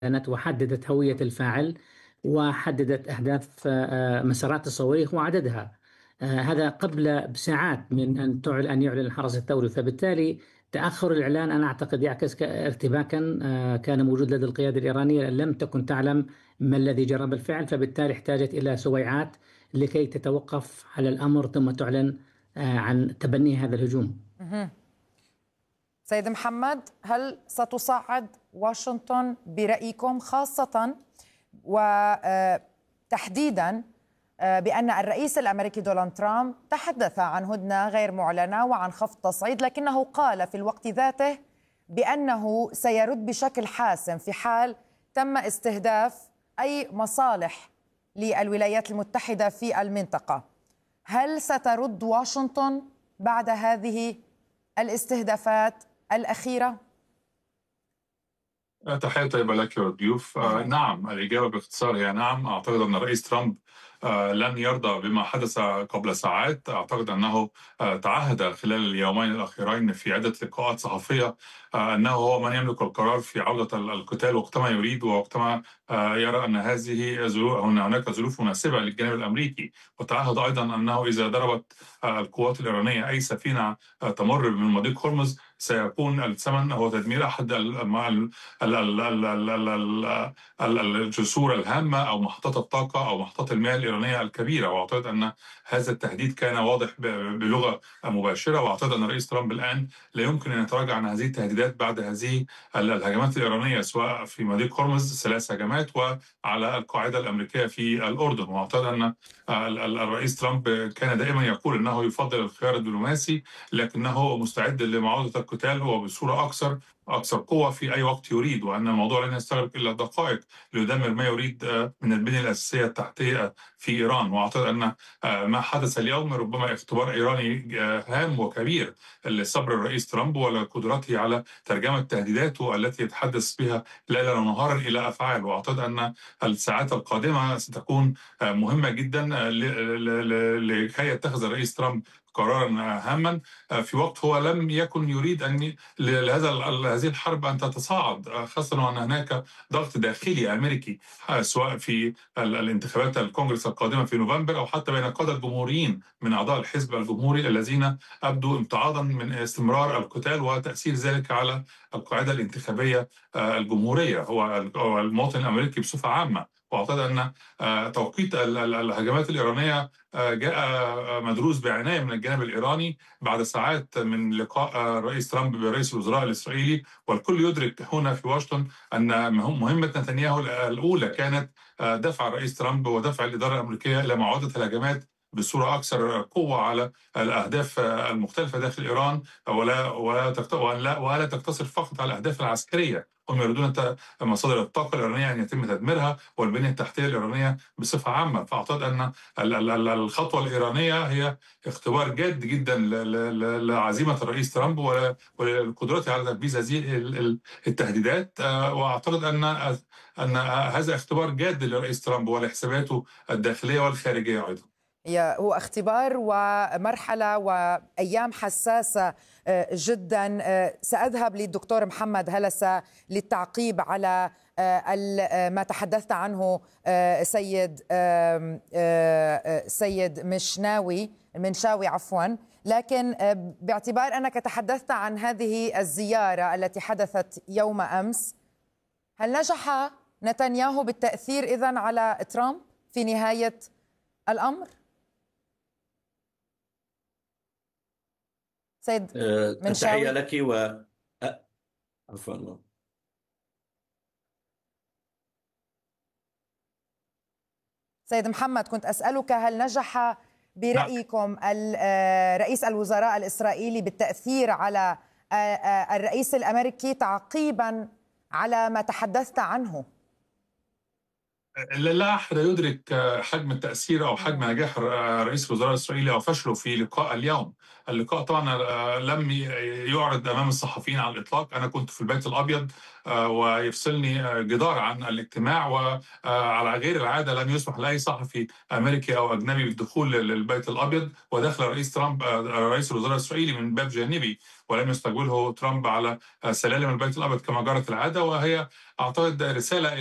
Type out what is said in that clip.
وحددت هوية الفاعل، وحددت أهداف مسارات الصواريخ وعددها. هذا قبل بساعات من أن يعلن الحرس الثوري. فبالتالي تأخر الإعلان أنا أعتقد يعكس ارتباكا كان موجود لدى القيادة الإيرانية، لم تكن تعلم ما الذي جرى بالفعل، فبالتالي احتاجت إلى سويعات لكي تتوقف على الأمر ثم تعلن عن تبني هذا الهجوم. سيد محمد، هل ستصعد واشنطن برأيكم، خاصة وتحديدا بأن الرئيس الأمريكي دونالد ترامب تحدث عن هدنة غير معلنة وعن خفض تصعيد، لكنه قال في الوقت ذاته بأنه سيرد بشكل حاسم في حال تم استهداف أي مصالح للولايات المتحدة في المنطقة؟ هل سترد واشنطن بعد هذه الاستهدافات الأخيرة؟ تحية طيبة لك والضيوف. نعم، الإجابة باختصار هي نعم. أعتقد أن الرئيس ترامب لن يرضى بما حدث قبل ساعات. أعتقد أنه تعهد خلال اليومين الأخيرين في عدة لقاءات صحفية أنه هو من يملك القرار في عودة القتال وقتما يريد ووقتما يرى أن هناك ظروف مناسبة للجانب الأمريكي. وتعهد أيضا أنه إذا ضربت القوات الإيرانية أي سفينة تمر من مضيق هرمز سيكون الثمن هو تدمير أحد الجسور الهامة أو محطات الطاقة أو محطات المياه الإيرانية الكبيرة. وأعتقد أن هذا التهديد كان واضح بلغة مباشرة. وأعتقد أن الرئيس ترامب الآن لا يمكن أن يتراجع عن هذه التهديدات بعد هذه الهجمات الإيرانية، سواء في مضيق هرمز 3 هجمات وعلى القاعدة الأمريكية في الأردن. وأعتقد أن الرئيس ترامب كان دائما يقول أنه يفضل الخيار الدبلوماسي، لكنه مستعد لمعاودة القتال وبصورة أكثر قوة في أي وقت يريد، وأن الموضوع لن يستغرق إلا دقائق ليدمر ما يريد من البنية الأساسية التحتية في إيران. وأعتقد أن ما حدث اليوم ربما اختبار إيراني هام وكبير لصبر الرئيس ترامب ولقدرته على ترجمة تهديداته التي يتحدث بها ليلا ونهارا إلى أفعال. وأعتقد أن الساعات القادمة ستكون مهمة جدا لكي يتخذ الرئيس ترامب قرارا هاما في وقت هو لم يكن يريد أن هذه الحرب أن تتصاعد، خاصة وأن هناك ضغط داخلي أمريكي سواء في الانتخابات الكونغرس القادمة في نوفمبر أو حتى بين القادة الجمهوريين من أعضاء الحزب الجمهوري الذين أبدوا امتعاضا من استمرار القتال وتأثير ذلك على القاعدة الانتخابية الجمهورية هو المواطن الأمريكي بصفة عامة. واعتقد ان توقيت الهجمات الايرانيه جاء مدروس بعنايه من الجانب الايراني بعد ساعات من لقاء الرئيس ترامب برئيس الوزراء الاسرائيلي. والكل يدرك هنا في واشنطن ان مهمه نتنياهو الاولى كانت دفع الرئيس ترامب ودفع الاداره الامريكيه الى معاوده الهجمات بصوره اكثر قوه على الاهداف المختلفه داخل ايران، ولا تقتصر فقط على الاهداف العسكريه. هم يريدون مصادر الطاقه الايرانيه ان يتم تدميرها والبنيه التحتيه الايرانيه بصفه عامه. فاعتقد ان الخطوه الايرانيه هي اختبار جاد جدا لعزيمه الرئيس ترامب ولقدرته على تنفيذ هذه التهديدات. واعتقد ان هذا اختبار جاد للرئيس ترامب ولحساباته الداخليه والخارجيه ايضا. هو اختبار ومرحلة وأيام حساسة جدا. سأذهب للدكتور محمد هلسة للتعقيب على ما تحدثت عنه سيد منشاوي عفوا. لكن باعتبار أنك تحدثت عن هذه الزيارة التي حدثت يوم أمس، هل نجح نتنياهو بالتأثير إذن على ترامب في نهاية الأمر؟ سيد منشاوي. تحية لك عفوا. سيد محمد، كنت أسألك هل نجح برأيكم رئيس الوزراء الإسرائيلي بالتأثير على الرئيس الأمريكي تعقيبا على ما تحدثت عنه؟ لا أحد يدرك حجم التأثير أو حجم نجاح رئيس الوزراء الإسرائيلي أو فشله في لقاء اليوم. اللقاء طبعا لم يعرض أمام الصحفيين على الإطلاق. أنا كنت في البيت الأبيض ويفصلني جدار عن الاجتماع، وعلى غير العادة لم يسمح لأي صحفي أمريكي أو أجنبي بالدخول للبيت الأبيض، ودخل رئيس ترامب رئيس الوزراء الإسرائيلي من باب جانبي، ولم يستقبله ترامب على سلالم البيت الأبيض كما جرت العادة. وهي أعتقد رسالة